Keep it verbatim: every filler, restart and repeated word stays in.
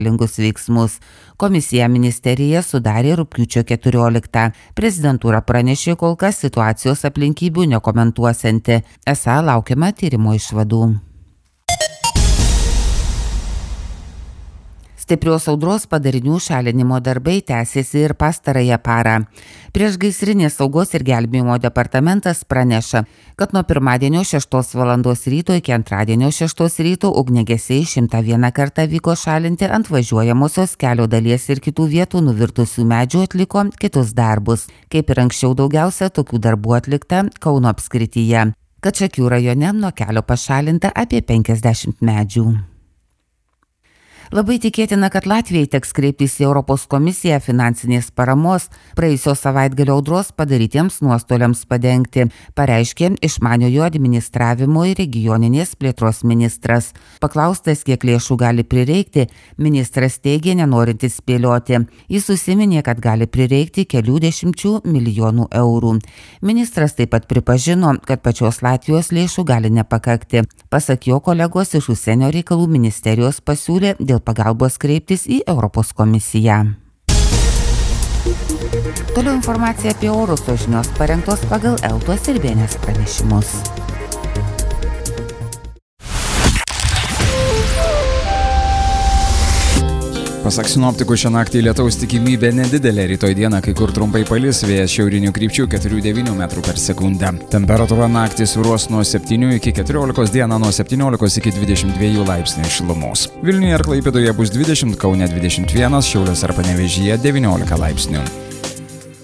lingus veiksmus. Komisija ministerija sudarė rugpjūčio keturioliktą. Prezidentūra pranešė kol kas situacijos aplinkybių nekomentuosianti. Esą laukiama tyrimo išvadų. Stiprios audros padarinių šalinimo darbai tęsiasi ir pastarąją parą. Priešgaisrinės saugos ir gelbėjimo departamentas praneša, kad nuo pirmadienio šeštos valandos ryto iki antradienio šeštos ryto ugniagesiai šimtą vieną kartą vyko šalinti ant važiuojamosios kelio dalies ir kitų vietų nuvirtusių medžių atliko kitus darbus. Kaip ir anksčiau daugiausia tokių darbų atlikta Kauno apskrityje. Kačakių rajone nuo kelio pašalinta apie penkiasdešimt medžių. Labai tikėtina, kad Latvijai teks kreiptis į Europos komisiją finansinės paramos praėjusios savaitgalio audros padarytiems nuostoliams padengti, pareiškė išmaniojo administravimo ir regioninės plėtros ministras. Paklaustas, kiek lėšų gali prireikti, ministras teigė nenorintis spėlioti. Jis užsiminė, kad gali prireikti kelių dešimčių milijonų eurų. Ministras taip pat pripažino, kad pačios Latvijos lėšų gali nepakakti. Pasak jo, kolegos iš užsienio reikalų ministerijos pasiūlė dėl pagalbos kreiptis į Europos komisiją. Toliau informacija apie orus, o žinios parengtos pagal Eltos ir Bėnės pranešimus. Pasak sinoptikų, šią naktį lietaus tikimybė nedidelė, rytoj dieną kai kur trumpai palis, vėjas šiaurinių krypčių keturių devynių metrų per sekundę. Temperatūra naktį svyruos nuo septynių iki keturiolikos, dieną nuo septyniolikos iki dvidešimt dviejų laipsnių šilumos. Vilniuje ir Klaipėdoje bus dvidešimt, Kaune dvidešimt vienas, Šiauliuose ir Panevėžyje devyniolika laipsnių.